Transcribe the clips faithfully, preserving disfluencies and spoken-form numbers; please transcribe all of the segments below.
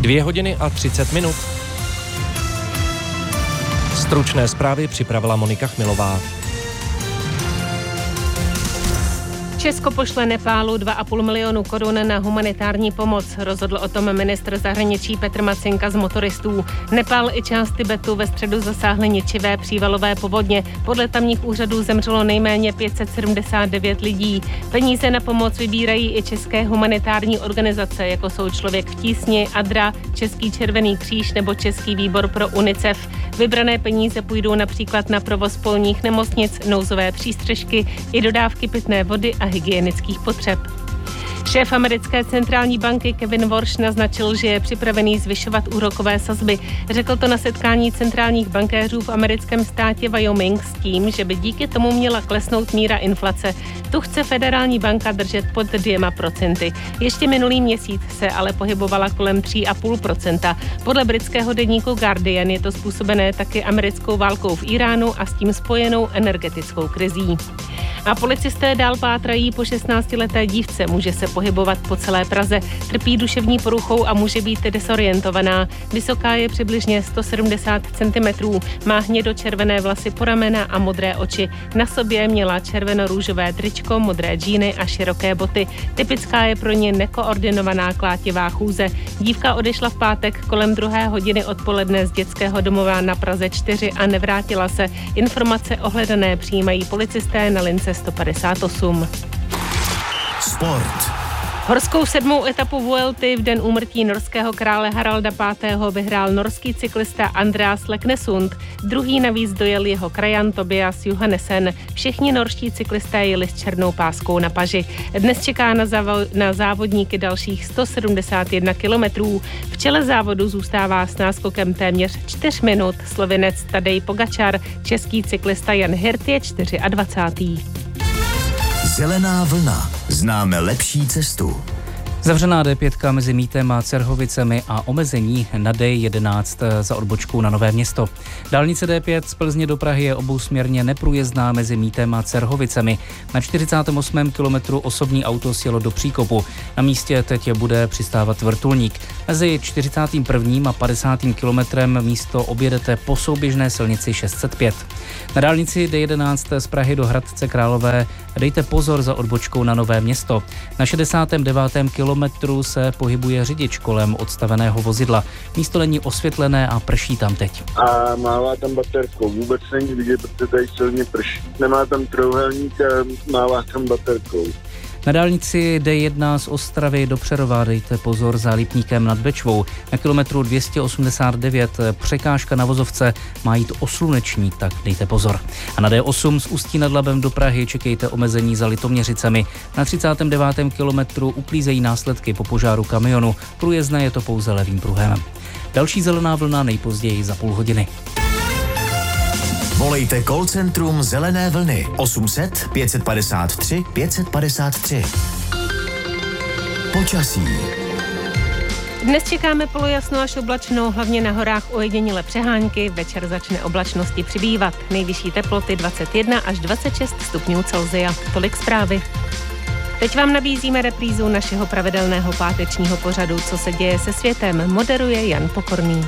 Dvě hodiny a třicet minut. Stručné zprávy připravila Monika Chmilová. Česko pošle Nepálu dva a půl milionu korun na humanitární pomoc. Rozhodl o tom ministr zahraničí Petr Macinka z motoristů. Nepál i část Tibetu ve středu zasáhly ničivé přívalové povodně. Podle tamních úřadů zemřelo nejméně pět set sedmdesát devět lidí. Peníze na pomoc vybírají i české humanitární organizace, jako jsou Člověk v tísni, Adra, Český červený kříž nebo Český výbor pro UNICEF. Vybrané peníze půjdou například na provoz polních nemocnic, nouzové přístřežky i dodávky pitné vody a hygienických potřeb. Šéf americké centrální banky Kevin Warsh naznačil, že je připravený zvyšovat úrokové sazby. Řekl to na setkání centrálních bankéřů v americkém státě Wyoming s tím, že by díky tomu měla klesnout míra inflace. Tu chce federální banka držet pod dvěma procenty. Ještě minulý měsíc se ale pohybovala kolem tři a půl procenta. Podle britského deníku Guardian je to způsobené taky americkou válkou v Iránu a s tím spojenou energetickou krizí. A policisté dál pátrají po šestnáctileté dívce. Může se pohybovat po celé Praze. Trpí duševní poruchou a může být desorientovaná. Vysoká je přibližně sto sedmdesát centimetrů. Má hnědo-červené vlasy po ramena a modré oči. Na sobě měla červeno-růžové tričko, modré džíny a široké boty. Typická je pro ně nekoordinovaná klátivá chůze. Dívka odešla v pátek kolem druhé hodiny odpoledne z dětského domova na Praze čtyři a nevrátila se. Informace o hledané přijímají policisté na lince sto padesát osm. Sport. Horskou sedmou etapu Vuelty v den úmrtí norského krále Haralda pátého vyhrál norský cyklista Andreas Leknesund. Druhý navíc dojel jeho krajan Tobias Johannesen. Všichni norští cyklisté jeli s černou páskou na paži. Dnes čeká na, závo- na závodníky dalších sto sedmdesát jedna kilometrů. V čele závodu zůstává s náskokem téměř čtyř minut Slovinec Tadej Pogačar. Český cyklista Jan Hirt je dvacátý čtvrtý. Zelená vlna. Známe lepší cestu. Zavřená D pět mezi Mítem a Cerhovicemi a omezení na D jedenáct za odbočkou na Nové Město. Dálnice D pět z Plzně do Prahy je obousměrně neprůjezdná mezi Mítem a Cerhovicemi. Na čtyřicátém osmém kilometru osobní auto sjelo do příkopu. Na místě teď bude přistávat vrtulník. Mezi čtyřicátým prvním a padesátým kilometrem místo objedete po souběžné silnici šest set pět. Na dálnici D jedenáct z Prahy do Hradce Králové dejte pozor za odbočkou na Nové Město. Na šedesátém devátém kilometru se pohybuje řidič kolem odstaveného vozidla. Místo není osvětlené a prší tam teď. A mává tam baterkou. Vůbec není vidět, protože tady silně prší. Nemá tam trojúhelník a mává tam baterkou. Na dálnici D jedna z Ostravy do Přerova dejte pozor za Lipníkem nad Bečvou. Na kilometru dvě stě osmdesát devět překážka na vozovce má jít o Slunečník, tak dejte pozor. A na D osm z Ústí nad Labem do Prahy čekejte omezení za Litoměřicemi. Na třicátém devátém kilometru uklízejí následky po požáru kamionu. Průjezdné je to pouze levým pruhem. Další zelená vlna nejpozději za půl hodiny. Volejte call centrum Zelené vlny osm set pět padesát tři pět padesát tři. Počasí. Dnes čekáme polojasno až oblačno, hlavně na horách ojedinělé přehánky. Večer začne oblačnosti přibývat. Nejvyšší teploty dvacet jedna až dvacet šest stupňů Celsia. Tolik zprávy. Teď vám nabízíme reprízu našeho pravidelného pátečního pořadu Co se děje se světem. Moderuje Jan Pokorný.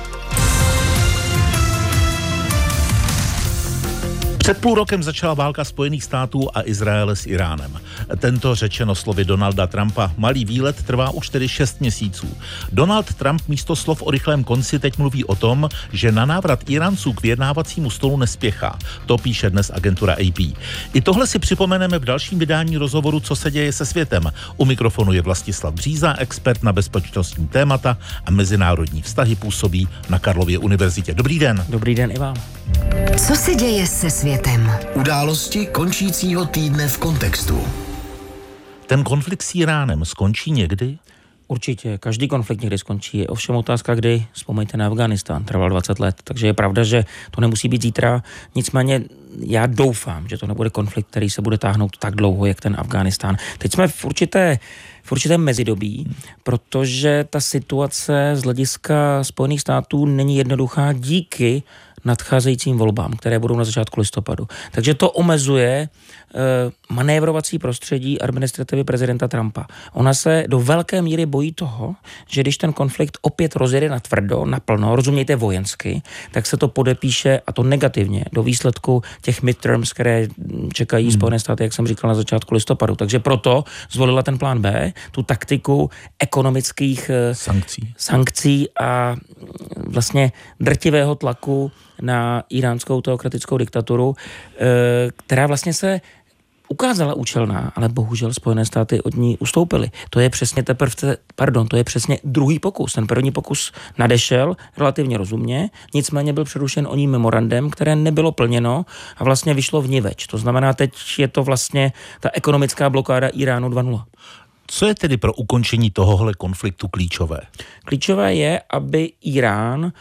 Před půl rokem začala válka Spojených států a Izraele s Iránem. Tento řečeno slovy Donalda Trumpa malý výlet trvá už tedy šest měsíců. Donald Trump místo slov o rychlém konci teď mluví o tom, že na návrat Iránců k vyjednávacímu stolu nespěchá. To píše dnes agentura A P. I tohle si připomeneme v dalším vydání rozhovoru Co se děje se světem. U mikrofonu je Vlastislav Bříza, expert na bezpečnostní témata a mezinárodní vztahy, působí na Karlově univerzitě. Dobrý den. Dobrý den i vám. Co se děje se světem? Události končícího týdne v kontextu. Ten konflikt s Iránem skončí někdy? Určitě, každý konflikt někdy skončí. Je ovšem otázka, kdy. Vzpomeňte na Afghánistán, trval dvacet let, takže je pravda, že to nemusí být zítra. Nicméně já doufám, že to nebude konflikt, který se bude táhnout tak dlouho, jak ten Afghánistán. Teď jsme v určité v určitém mezidobí, protože ta situace z hlediska Spojených států není jednoduchá díky nadcházejícím volbám, které budou na začátku listopadu. Takže to omezuje manévrovací prostředí administrativy prezidenta Trumpa. Ona se do velké míry bojí toho, že když ten konflikt opět rozjede na tvrdo, naplno, rozumějte vojensky, tak se to podepíše, a to negativně, do výsledku těch midterms, které čekají hmm. Spojené státy, jak jsem říkal, na začátku listopadu. Takže proto zvolila ten plán B, tu taktiku ekonomických sankcí, sankcí a vlastně drtivého tlaku na iránskou teokratickou diktaturu, která vlastně se ukázala účelná, ale bohužel Spojené státy od ní ustoupily. To je přesně teprve, pardon, to je přesně druhý pokus. Ten první pokus nadešel relativně rozumně, nicméně byl přerušen oním memorandem, které nebylo plněno a vlastně vyšlo vniveč. To znamená, teď je to vlastně ta ekonomická blokáda Iránu dva nula. Co je tedy pro ukončení tohohle konfliktu klíčové? Klíčové je, aby Irán uh,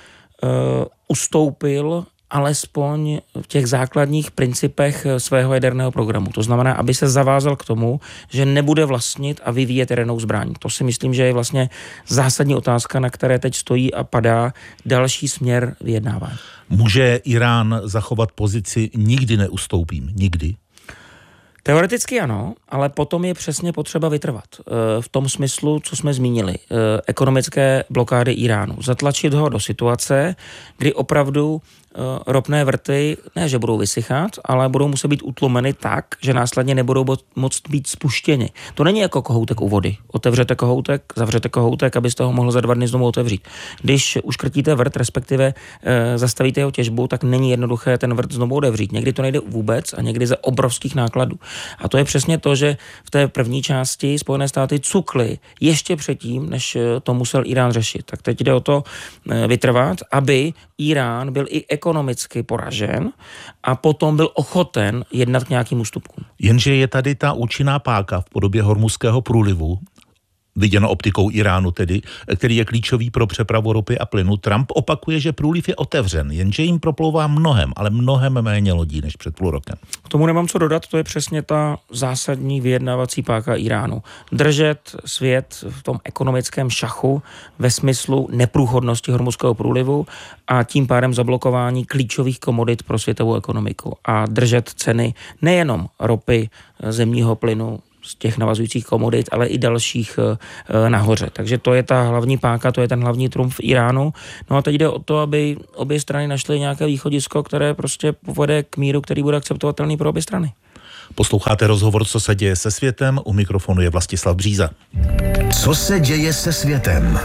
ustoupil alespoň v těch základních principech svého jaderného programu. To znamená, aby se zavázal k tomu, že nebude vlastnit a vyvíjet jadernou zbraň. To si myslím, že je vlastně zásadní otázka, na které teď stojí a padá další směr vyjednávání. Může Irán zachovat pozici nikdy neustoupím? Nikdy? Teoreticky ano, ale potom je přesně potřeba vytrvat. V tom smyslu, co jsme zmínili, ekonomické blokády Iránu. Zatlačit ho do situace, kdy opravdu ropné vrty, ne, že budou vysychat, ale budou muset být utlumeny tak, že následně nebudou moct být spuštěni. To není jako kohoutek u vody. Otevřete kohoutek, zavřete kohoutek, abyste ho mohl za dva dny znovu otevřít. Když uškrtíte vrt, respektive e, zastavíte jeho těžbu, tak není jednoduché ten vrt znovu otevřít. Někdy to nejde vůbec a někdy za obrovských nákladů. A to je přesně to, že v té první části Spojené státy cukly ještě předtím, než to musel Irán řešit. Tak teď jde o to e, vytrvat, aby Irán byl i ekonomicky poražen a potom byl ochoten jednat k nějakým ústupkům. Jenže je tady ta účinná páka v podobě Hormuzského průlivu, viděno optikou Iránu tedy, který je klíčový pro přepravu ropy a plynu. Trump opakuje, že průliv je otevřen, jenže jim proplouvá mnohem, ale mnohem méně lodí než před půl rokem. K tomu nemám co dodat, to je přesně ta zásadní vyjednávací páka Iránu. Držet svět v tom ekonomickém šachu ve smyslu neprůchodnosti Hormuzského průlivu a tím pádem zablokování klíčových komodit pro světovou ekonomiku. A držet ceny nejenom ropy, zemního plynu, z těch navazujících komodit, ale i dalších e, nahoře. Takže to je ta hlavní páka, to je ten hlavní trumf Iránu. No a teď jde o to, aby obě strany našly nějaké východisko, které prostě povede k míru, který bude akceptovatelný pro obě strany. Posloucháte rozhovor Co se děje se světem, u mikrofonu je Vlastislav Bříza. Co se děje se světem?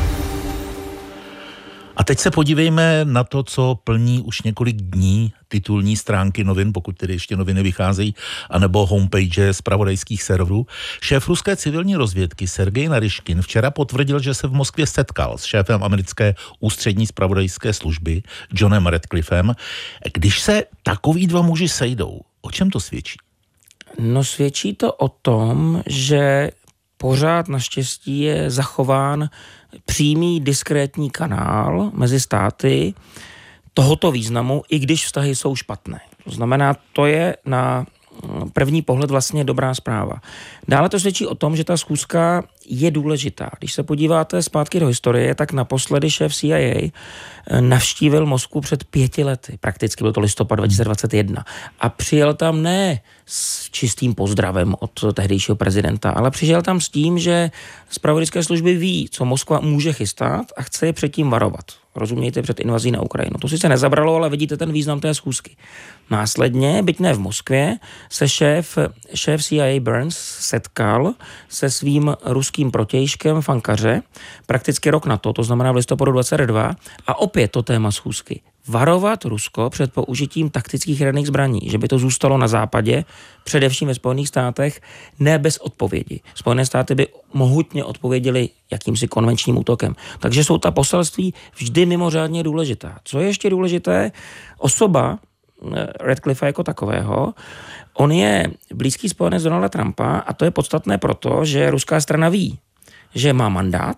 A teď se podívejme na to, co plní už několik dní titulní stránky novin, pokud tedy ještě noviny vycházejí, anebo homepage zpravodajských serverů. Šéf ruské civilní rozvědky Sergej Naryškin včera potvrdil, že se v Moskvě setkal s šéfem americké ústřední zpravodajské služby Johnem Radcliffem. Když se takový dva muži sejdou, o čem to svědčí? No svědčí to o tom, že pořád naštěstí je zachován přímý diskrétní kanál mezi státy tohoto významu, i když vztahy jsou špatné. To znamená, to je na první pohled vlastně dobrá zpráva. Dále to svědčí o tom, že ta schůzka je důležitá. Když se podíváte zpátky do historie, tak naposledy šéf C I A navštívil Moskvu před pěti lety. Prakticky byl to listopad dva tisíce dvacet jedna. A přijel tam ne s čistým pozdravem od tehdejšího prezidenta, ale přijel tam s tím, že zpravodajské služby ví, co Moskva může chystat a chce je předtím varovat. Rozumějte, před invazí na Ukrajinu. To sice nezabralo, ale vidíte ten význam té schůzky. Následně, byť ne v Moskvě, se šéf, šéf C I A Burns setkal se svým ruským protějškem v Ankaře prakticky rok na to, to znamená v listopadu dvacet dva, a opět to téma schůzky. Varovat Rusko před použitím taktických jaderných zbraní, že by to zůstalo na západě, především ve Spojených státech, ne bez odpovědi. Spojené státy by mohutně odpověděly jakýmsi konvenčním útokem. Takže jsou ta poselství vždy mimořádně důležitá. Co je ještě důležité? Osoba Radcliffe jako takového, on je blízký spojenec Donalda Trumpa a to je podstatné proto, že ruská strana ví, že má mandát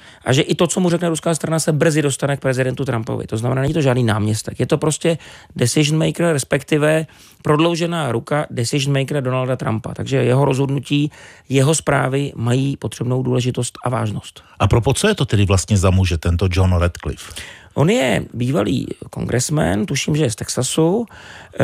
A že i to, co mu řekne ruská strana, se brzy dostane k prezidentu Trumpovi. To znamená, není to žádný náměstek. Je to prostě decision maker, respektive prodloužená ruka decision makera Donalda Trumpa. Takže jeho rozhodnutí, jeho zprávy mají potřebnou důležitost a vážnost. A propo, co je to tedy vlastně za muže, tento John Ratcliffe? On je bývalý kongresmen, tuším, že je z Texasu. Eh,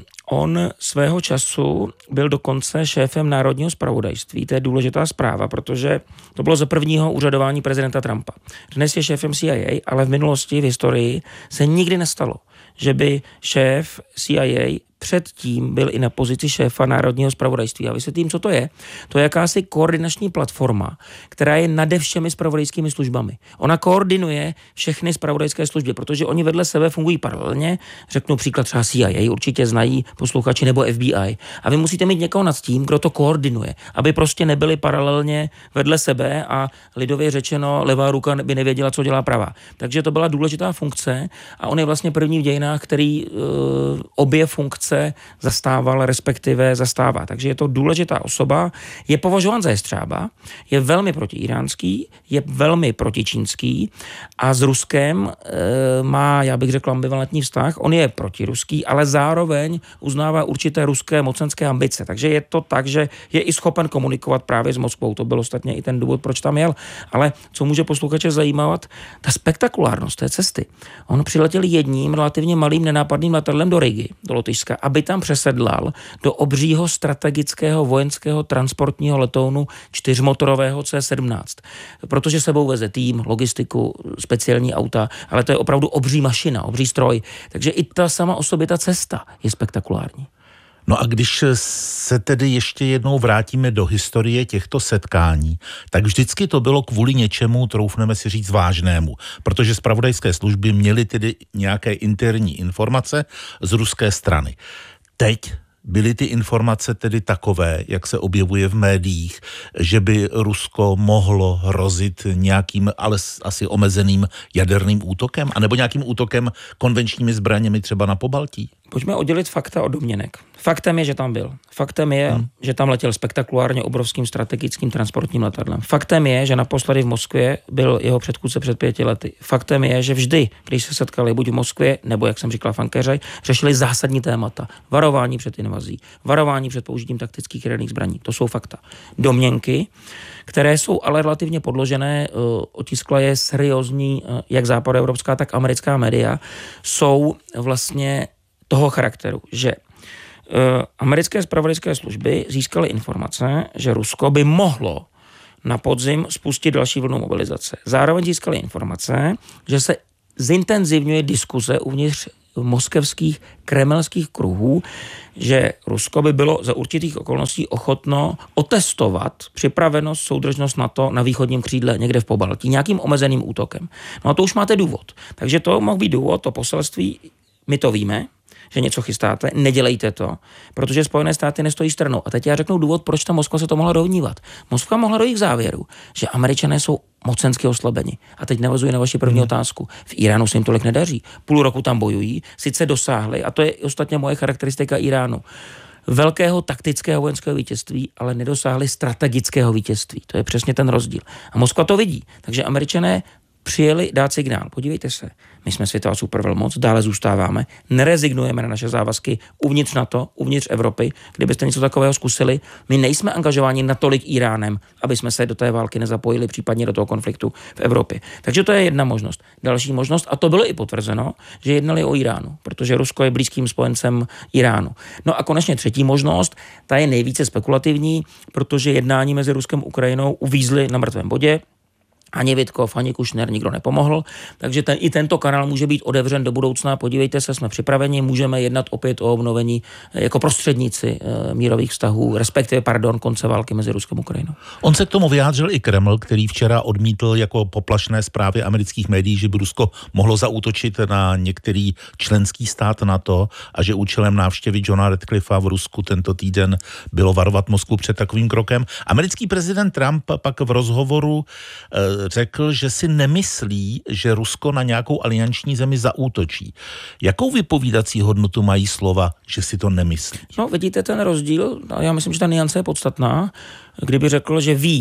on svého času byl dokonce šéfem Národního zpravodajství. To je důležitá zpráva, protože to bylo za prvního úřadování prezidenta Trumpa. Dnes je šéfem C I A, ale v minulosti, v historii se nikdy nestalo, že by šéf C I A předtím byl i na pozici šéfa Národního zpravodajství. A vysvětlím, co to je. To je jakási koordinační platforma, která je nade všemi zpravodajskými službami. Ona koordinuje všechny zpravodajské služby, protože oni vedle sebe fungují paralelně. Řeknu příklad třeba C I A, určitě znají posluchači, nebo F B I. A vy musíte mít někoho nad tím, kdo to koordinuje, aby prostě nebyli paralelně vedle sebe a lidově řečeno levá ruka by nevěděla, co dělá pravá. Takže to byla důležitá funkce a on je vlastně první v dějinách, který uh, obě funkce zastával, respektive zastává. Takže je to důležitá osoba, je považován za jestřába, je velmi protiiránský, je velmi protičínský a s Ruskem e, má, já bych řekl, ambivalentní vztah. On je protiruský, ale zároveň uznává určité ruské mocenské ambice. Takže je to tak, že je i schopen komunikovat právě s Moskvou. To byl ostatně i ten důvod, proč tam jel. Ale co může posluchače zajímat, ta spektakulárnost té cesty. On přiletěl jedním relativně malým nenápadným letadlem do Rigy, do Lotyšska, aby tam přesedlal do obřího strategického vojenského transportního letounu čtyřmotorového C sedmnáct. Protože sebou veze tým, logistiku, speciální auta, ale to je opravdu obří mašina, obří stroj. Takže i ta sama o sobě, ta cesta je spektakulární. No a když se tedy ještě jednou vrátíme do historie těchto setkání, tak vždycky to bylo kvůli něčemu, troufneme si říct, vážnému. Protože zpravodajské služby měly tedy nějaké interní informace z ruské strany. Teď byly ty informace tedy takové, jak se objevuje v médiích, že by Rusko mohlo hrozit nějakým, ale asi omezeným jaderným útokem, anebo nějakým útokem konvenčními zbraněmi třeba na Pobaltí? Pojďme oddělit fakta od domněnek. Faktem je, že tam byl. Faktem je, hmm. že tam letěl spektakulárně obrovským strategickým transportním letadlem. Faktem je, že naposledy v Moskvě byl jeho předchůdce před pěti lety. Faktem je, že vždy, když se setkali buď v Moskvě, nebo jak jsem říkal v Ankeře, řešili zásadní témata. Varování před invazí, varování před použitím taktických jaderných zbraní. To jsou fakta. Domněnky, které jsou ale relativně podložené, otiskla je seriózní, jak západoevropská, tak americká média, jsou vlastně toho charakteru, že uh, americké zpravodajské služby získaly informace, že Rusko by mohlo na podzim spustit další vlnu mobilizace. Zároveň získaly informace, že se zintenzivňuje diskuze uvnitř moskevských kremelských kruhů, že Rusko by bylo za určitých okolností ochotno otestovat připravenost, soudržnost NATO na východním křídle někde v Pobaltí nějakým omezeným útokem. No a to už máte důvod. Takže to mohl být důvod, to poselství, my to víme, že něco chystáte, nedělejte to, protože Spojené státy nestojí stranou. A teď já řeknu důvod, proč ta Moskva se to mohla dovnívat. Moskva mohla dojít k závěru, že Američané jsou mocensky oslabeni. A teď navazuji na vaši první hmm. otázku. V Iránu se jim tolik nedaří. Půl roku tam bojují, sice dosáhli, a to je ostatně moje charakteristika Iránu, velkého taktického vojenského vítězství, ale nedosáhli strategického vítězství. To je přesně ten rozdíl. A Moskva to vidí. Takže Američané přijeli dát signál. Podívejte se, my jsme světová supervelmoc, dále zůstáváme, nerezignujeme na naše závazky uvnitř NATO, uvnitř Evropy. Kdybyste něco takového zkusili, my nejsme angažováni natolik Iránem, aby jsme se do té války nezapojili, případně do toho konfliktu v Evropě. Takže to je jedna možnost. Další možnost, a to bylo i potvrzeno, že jednali o Iránu, protože Rusko je blízkým spojencem Iránu. No a konečně třetí možnost, ta je nejvíce spekulativní, protože jednání mezi Ruskem a Ukrajinou uvízly na mrtvém bodě. Ani Vitkov, ani Kušner, nikdo nepomohl, takže ten, i tento kanál může být otevřen do budoucna. Podívejte se, jsme připraveni, můžeme jednat opět o obnovení jako prostředníci e, mírových vztahů, respektive, pardon, konce války mezi Ruskem a Ukrajinou. On se k tomu vyjádřil i Kreml, který včera odmítl jako poplašné zprávy amerických médií, že by Rusko mohlo zaútočit na některý členský stát NATO a že účelem návštěvy Johna Ratcliffea v Rusku tento týden bylo varovat Moskvu před takovým krokem. Americký prezident Trump pak v rozhovoru e, řekl, že si nemyslí, že Rusko na nějakou alianční zemi zaútočí. Jakou vypovídací hodnotu mají slova, že si to nemyslí? No, vidíte ten rozdíl? Já myslím, že ta nuance je podstatná. Kdyby řekl, že ví,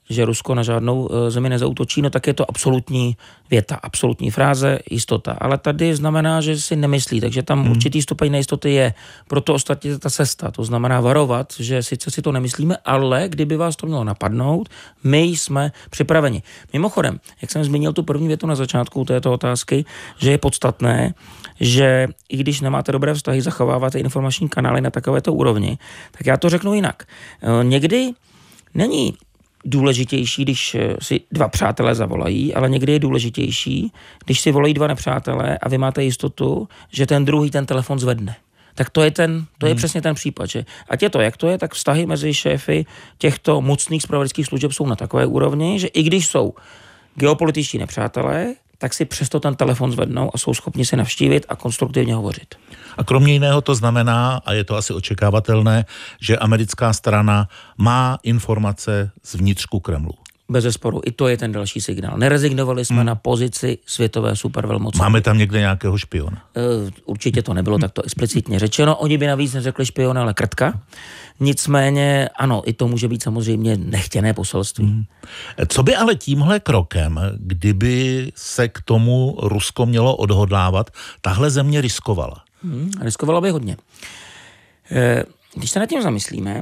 že Rusko na žádnou zemi nezaútočí, no tak je to absolutní věta, absolutní fráze, jistota. Ale tady znamená, že si nemyslí, takže tam hmm. určitý stupeň nejistoty je. Proto ostatně ta cesta, to znamená varovat, že sice si to nemyslíme, ale kdyby vás to mělo napadnout, my jsme připraveni. Mimochodem, jak jsem zmínil tu první větu na začátku této otázky, že je podstatné, že i když nemáte dobré vztahy, zachováváte informační kanály na takovéto úrovni, tak já to řeknu jinak. Někdy není důležitější, když si dva přátelé zavolají, ale někdy je důležitější, když si volají dva nepřátelé a vy máte jistotu, že ten druhý ten telefon zvedne. Tak to je, ten, to je hmm. přesně ten případ, že ať je to, jak to je, tak vztahy mezi šéfy těchto mocných zpravodajských služeb jsou na takové úrovni, že i když jsou geopolitičtí nepřátelé, tak si přesto ten telefon zvednou a jsou schopni se navštívit a konstruktivně hovořit. A kromě jiného to znamená, a je to asi očekávatelné, že americká strana má informace z vnitřku Kremlu. Bezesporu, i to je ten další signál. Nerezignovali jsme hmm. na pozici světové supervelmoci. Máme tam někde nějakého špiona? Uh, určitě to nebylo takto explicitně řečeno. Oni by navíc neřekli špiona, ale krtka. Nicméně, ano, i to může být samozřejmě nechtěné poselství. Hmm. Co by ale tímhle krokem, kdyby se k tomu Rusko mělo odhodlávat, tahle země riskovala? Hmm, riskovala by hodně. E, když se nad tím zamyslíme,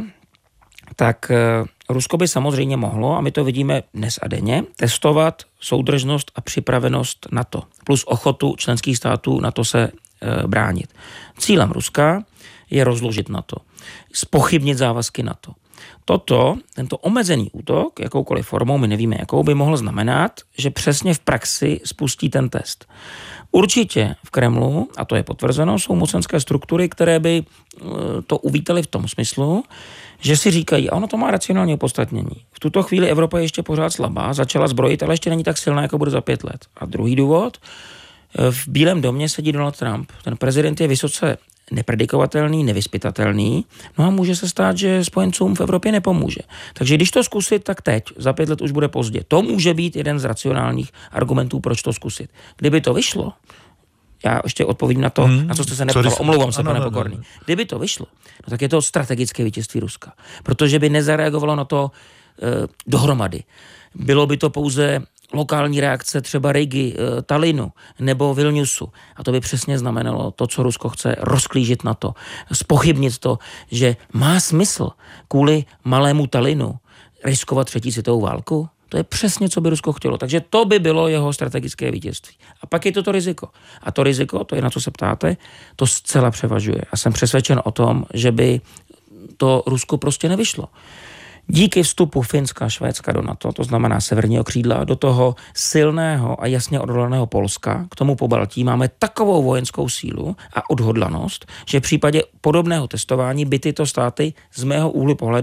tak Rusko by samozřejmě mohlo, a my to vidíme dnes a denně, testovat soudržnost a připravenost NATO, plus ochotu členských států NATO se e, bránit. Cílem Ruska je rozložit NATO, zpochybnit závazky NATO. Toto, tento omezený útok, jakoukoliv formou, my nevíme jakou, by mohl znamenat, že přesně v praxi spustí ten test. Určitě v Kremlu, a to je potvrzeno, jsou mocenské struktury, které by to uvítaly v tom smyslu, že si říkají, a ono to má racionální opodstatnění. V tuto chvíli Evropa je ještě pořád slabá, začala zbrojit, ale ještě není tak silná, jako bude za pět let. A druhý důvod, v Bílém domě sedí Donald Trump. Ten prezident je vysoce nepredikovatelný, nevyspytatelný, no a může se stát, že spojencům v Evropě nepomůže. Takže když to zkusit, tak teď, za pět let už bude pozdě. To může být jeden z racionálních argumentů, proč to zkusit. Kdyby to vyšlo, já ještě odpovím na to, hmm, na co jste se neptal, omlouvám se, ano, pane Pokorný. No, no. Kdyby to vyšlo, no tak je to strategické vítězství Ruska, protože by nezareagovalo na to e, dohromady. Bylo by to pouze lokální reakce třeba Rigy, e, Tallinnu nebo Vilniusu. A to by přesně znamenalo to, co Rusko chce, rozklížit na to, zpochybnit to, že má smysl kvůli malému Tallinnu riskovat třetí světovou válku. To je přesně, co by Rusko chtělo. Takže to by bylo jeho strategické vítězství. A pak je to to riziko. A to riziko, to je na co se ptáte, to zcela převažuje. A jsem přesvědčen o tom, že by to Rusko prostě nevyšlo. Díky vstupu Finska a Švédska do NATO, to znamená severního křídla, do toho silného a jasně odhodlaného Polska, k tomu Pobaltí máme takovou vojenskou sílu a odhodlanost, že v případě podobného testování by tyto státy z mého úhlu pohledu